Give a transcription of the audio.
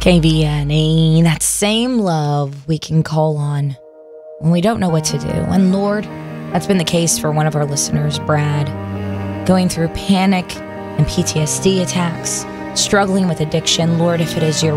KBNE, that same love we can call on when we don't know what to do. And Lord, that's been the case for one of our listeners, Brad, going through panic and PTSD attacks, struggling with addiction. Lord, if it is your